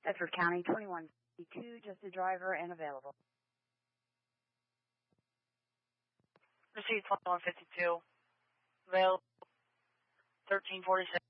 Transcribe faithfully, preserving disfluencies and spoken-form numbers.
Bedford County, twenty-one fifty-two, just a driver and available. Received twenty-one fifty-two. Available thirteen forty-six.